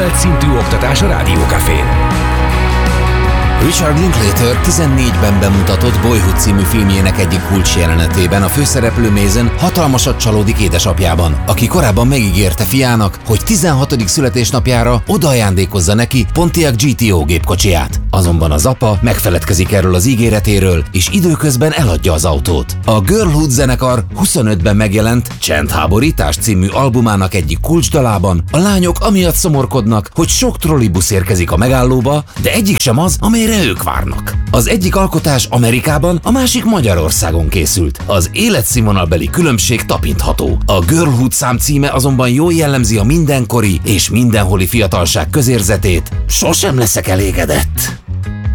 emelt szintű oktatás a Rádiókafén. Richard Linklater 14-ben bemutatott Boyhood című filmjének egyik kulcsjelenetében a főszereplő Mason hatalmasat csalódik édesapjában, aki korábban megígérte fiának, hogy 16. születésnapjára odaajándékozza neki Pontiac GTO gépkocsiját. Azonban az apa megfeledkezik erről az ígéretéről, és időközben eladja az autót. A Girlhood zenekar 25-ben megjelent Csendháborítás című albumának egyik kulcsdalában a lányok amiatt szomorkodnak, hogy sok trollibusz érkezik a megállóba, de egyik sem az, amelyre ők várnak. Az egyik alkotás Amerikában, a másik Magyarországon készült. Az életszínvonalbeli különbség tapintható. A Girlhood szám címe azonban jól jellemzi a mindenkori és mindenholi fiatalság közérzetét. Sosem leszek elégedett.